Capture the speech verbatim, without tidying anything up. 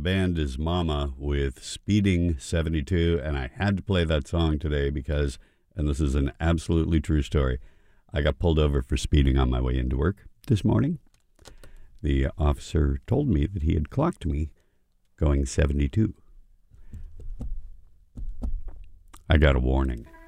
band is Mama with Speeding seventy-two, and I had to play that song today because, and this is an absolutely true story, I got pulled over for speeding on my way into work this morning. The officer told me that he had clocked me going seventy-two. I got a warning.